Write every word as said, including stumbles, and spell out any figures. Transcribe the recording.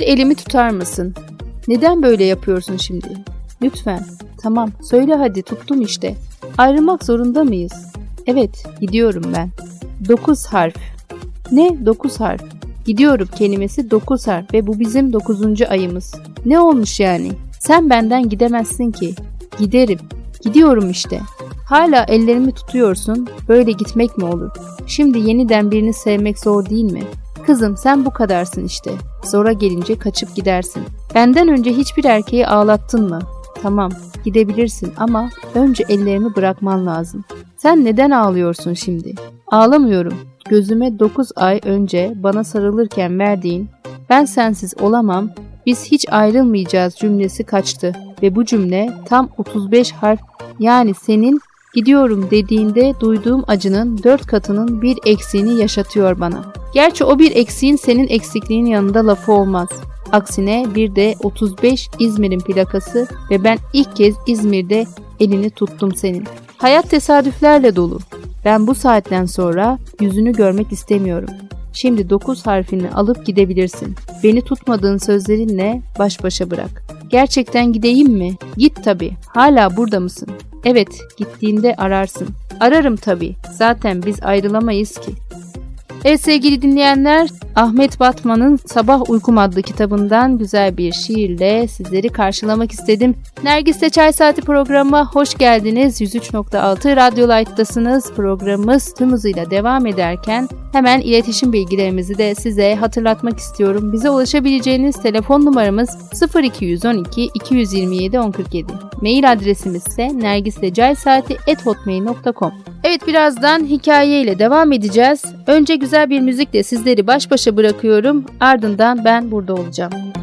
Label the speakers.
Speaker 1: elimi tutar mısın? Neden böyle yapıyorsun şimdi? Lütfen. Tamam, söyle hadi, tuttum işte. Ayrılmak zorunda mıyız? Evet, gidiyorum ben. Dokuz harf. Ne? Dokuz harf. Gidiyorum kelimesi dokuz harf ve bu bizim dokuzuncu ayımız. Ne olmuş yani? Sen benden gidemezsin ki. Giderim. Gidiyorum işte. Hala ellerimi tutuyorsun. Böyle gitmek mi olur? Şimdi yeniden birini sevmek zor değil mi? Kızım sen bu kadarsın işte. Zora gelince kaçıp gidersin. Benden önce hiçbir erkeği ağlattın mı? Tamam, gidebilirsin ama önce ellerimi bırakman lazım. Sen neden ağlıyorsun şimdi? Ağlamıyorum. Gözüme dokuz ay önce bana sarılırken verdiğin "ben sensiz olamam, biz hiç ayrılmayacağız" cümlesi kaçtı ve bu cümle tam otuz beş harf, yani senin gidiyorum dediğinde duyduğum acının dört katının bir eksiğini yaşatıyor bana. Gerçi o bir eksiğin senin eksikliğin yanında lafı olmaz. Aksine bir de otuz beş İzmir'in plakası ve ben ilk kez İzmir'de elini tuttum senin. Hayat tesadüflerle dolu. Ben bu saatten sonra yüzünü görmek istemiyorum. Şimdi dokuz harfini alıp gidebilirsin. Beni tutmadığın sözlerinle baş başa bırak. Gerçekten gideyim mi? Git tabii. Hala burada mısın? Evet, gittiğinde ararsın. Ararım tabii. Zaten biz ayrılamayız ki. Evet sevgili dinleyenler, Ahmet Batman'ın Sabah Uykum adlı kitabından güzel bir şiirle sizleri karşılamak istedim. Nergis'te Çay Saati programına hoş geldiniz. yüz üç nokta altı Radyo Light'tasınız. Programımız tüm hızıyla devam ederken hemen iletişim bilgilerimizi de size hatırlatmak istiyorum. Bize ulaşabileceğiniz telefon numaramız sıfır iki on iki iki yüz yirmi yedi on kırk yedi. Mail adresimiz ise nergislecaysati at hotmail nokta com. Evet, birazdan hikayeyle devam edeceğiz. Önce güzel bir müzikle sizleri baş başa bırakıyorum. Ardından ben burada olacağım.